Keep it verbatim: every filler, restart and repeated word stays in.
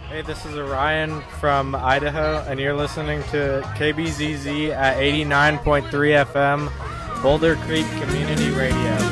Hey, this is Orion from Idaho, and you're listening to K B Z Z at eighty-nine point three F M, Boulder Creek Community Radio.